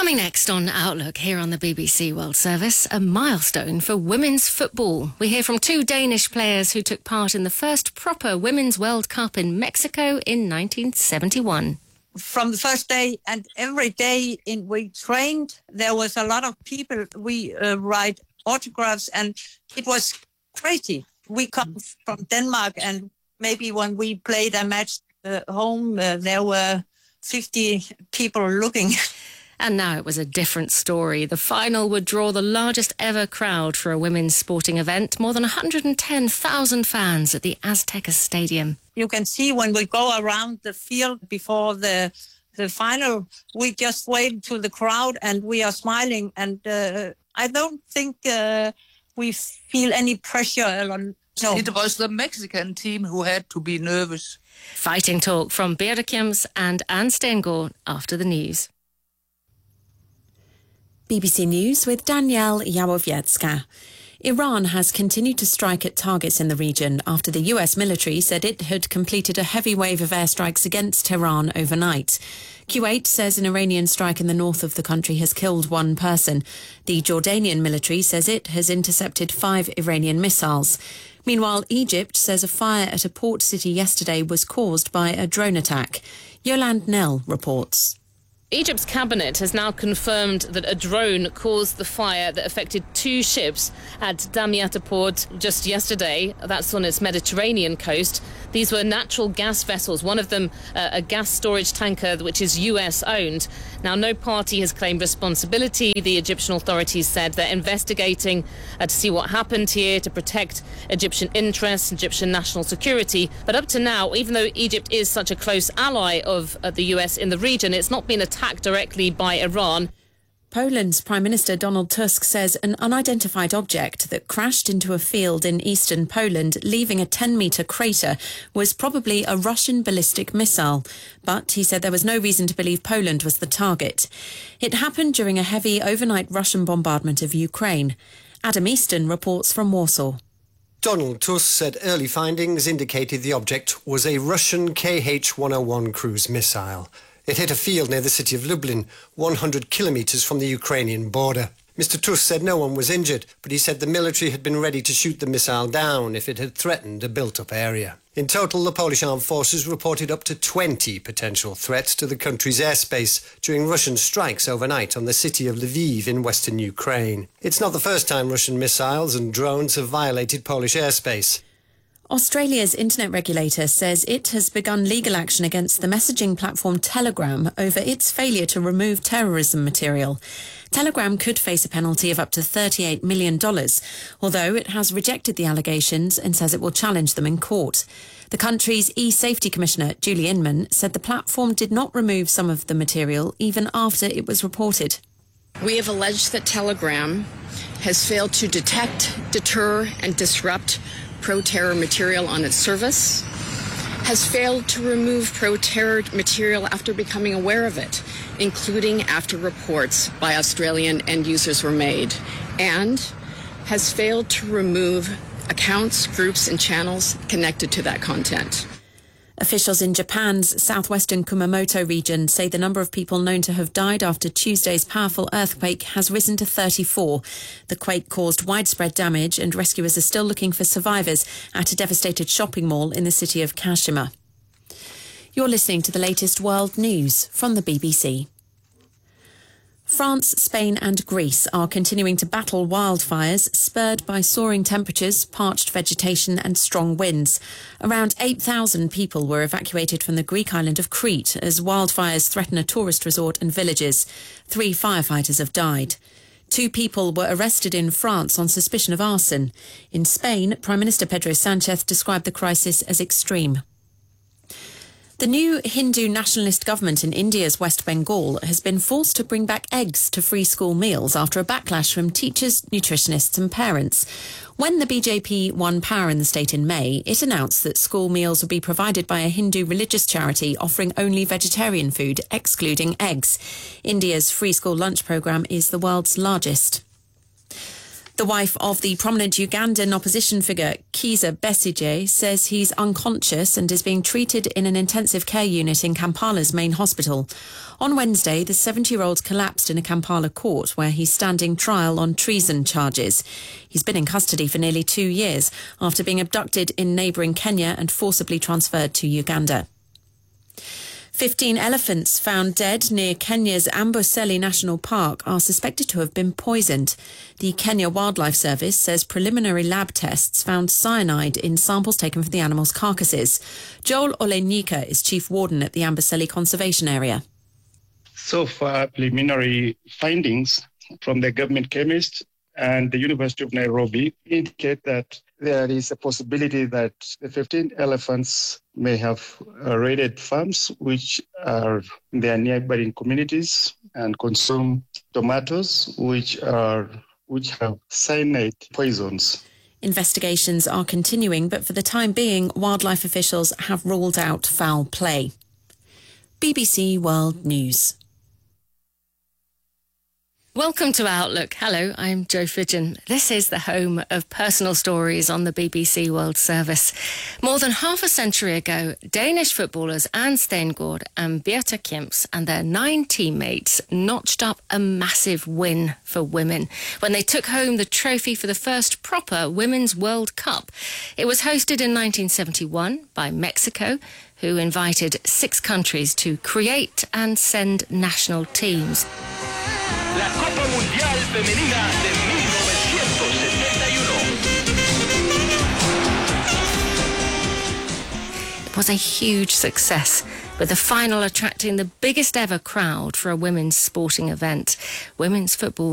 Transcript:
Coming next on Outlook here on the BBC World Service, a milestone for women's football. We hear from two Danish players who took part in the first proper Women's World Cup in Mexico in 1971. From the first day and every day we trained, there was a lot of people. We write autographs and it was crazy. We come from Denmark and maybe when we played a match home, there were 50 people looking. And now it was a different story. The final would draw the largest ever crowd for a women's sporting event, more than 110,000 fans at the Azteca Stadium. You can see when we go around the field before the final, we just wave to the crowd and we are smiling. And I don't think we feel any pressure. No. It was the Mexican team who had to be nervous. Fighting talk from Beate Kjems and Anne Stengård after the news. BBC News with Danielle Yawowiecka. Iran has continued to strike at targets in the region after the US military said it had completed a heavy wave of airstrikes against Tehran overnight. Kuwait says an Iranian strike in the north of the country has killed one person. The Jordanian military says it has intercepted 5 Iranian missiles. Meanwhile, Egypt says a fire at a port city yesterday was caused by a drone attack. Yolande Nell reports. Egypt's cabinet has now confirmed that a drone caused the fire that affected 2 ships at Damietta port just yesterday. That's on its Mediterranean coast. These were natural gas vessels, one of them a gas storage tanker which is US owned. Now, no party has claimed responsibility. The Egyptian authorities said they're investigating to see what happened here to protect Egyptian interests, Egyptian national security. But up to now, even though Egypt is such a close ally of the US in the region, it's not been attacked directly by Iran. Poland's Prime Minister Donald Tusk says an unidentified object that crashed into a field in eastern Poland, leaving a 10-metre crater, was probably a Russian ballistic missile. But he said there was no reason to believe Poland was the target. It happened during a heavy overnight Russian bombardment of Ukraine. Adam Easton reports from Warsaw. Donald Tusk said early findings indicated the object was a Russian Kh-101 cruise missile. It hit a field near the city of Lublin, 100 kilometres from the Ukrainian border. Mr. Tusk said no one was injured, but he said the military had been ready to shoot the missile down if it had threatened a built-up area. In total, the Polish armed forces reported up to 20 potential threats to the country's airspace during Russian strikes overnight on the city of Lviv in western Ukraine. It's not the first time Russian missiles and drones have violated Polish airspace. Australia's internet regulator says it has begun legal action against the messaging platform Telegram over its failure to remove terrorism material. Telegram could face a penalty of up to $38 million, although it has rejected the allegations and says it will challenge them in court. The country's e-safety commissioner, Julie Inman, said the platform did not remove some of the material even after it was reported. We have alleged that Telegram has failed to detect, deter and disrupt pro-terror material on its service, has failed to remove pro-terror material after becoming aware of it, including after reports by Australian end users were made, and has failed to remove accounts, groups and channels connected to that content. Officials in Japan's southwestern Kumamoto region say the number of people known to have died after Tuesday's powerful earthquake has risen to 34. The quake caused widespread damage and rescuers are still looking for survivors at a devastated shopping mall in the city of Kashima. You're listening to the latest world news from the BBC. France, Spain and Greece are continuing to battle wildfires spurred by soaring temperatures, parched vegetation and strong winds. Around 8,000 people were evacuated from the Greek island of Crete as wildfires threaten a tourist resort and villages. 3 firefighters have died. 2 people were arrested in France on suspicion of arson. In Spain, Prime Minister Pedro Sánchez described the crisis as extreme. The new Hindu nationalist government in India's West Bengal has been forced to bring back eggs to free school meals after a backlash from teachers, nutritionists and parents. When the BJP won power in the state in May, it announced that school meals would be provided by a Hindu religious charity offering only vegetarian food, excluding eggs. India's free school lunch programme is the world's largest. The wife of the prominent Ugandan opposition figure Kizza Besigye says he's unconscious and is being treated in an intensive care unit in Kampala's main hospital. On Wednesday, the 70-year-old collapsed in a Kampala court where he's standing trial on treason charges. He's been in custody for nearly 2 years after being abducted in neighbouring Kenya and forcibly transferred to Uganda. 15 elephants found dead near Kenya's Amboseli National Park are suspected to have been poisoned. The Kenya Wildlife Service says preliminary lab tests found cyanide in samples taken from the animals' carcasses. Joel Olenyika is chief warden at the Amboseli Conservation Area. So far, preliminary findings from the government chemist and the University of Nairobi indicate that there is a possibility that the 15 elephants may have raided farms which are in their neighboring communities and consume tomatoes which have cyanide poisons. Investigations are continuing, but for the time being, wildlife officials have ruled out foul play. BBC World News. Welcome to Outlook. Hello, I'm Jo Fidgen. This is the home of personal stories on the BBC World Service. More than half a century ago, Danish footballers Anne Steengård and Birte Kjemps and their 9 teammates notched up a massive win for women when they took home the trophy for the first proper Women's World Cup. It was hosted in 1971 by Mexico, who invited 6 countries to create and send national teams. La Copa Mundial Femenina de 1971. It was a huge success, with the final attracting the biggest ever crowd for a women's sporting event. Women's football